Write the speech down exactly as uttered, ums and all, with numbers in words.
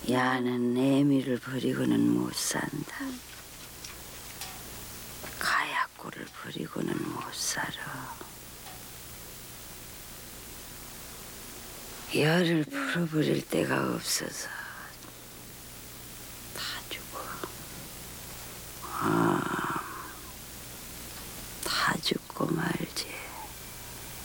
야는 내미를 버리고는 못 산다. 가약고를 버리고는 못 살아. 열을 풀어버릴 데가 없어서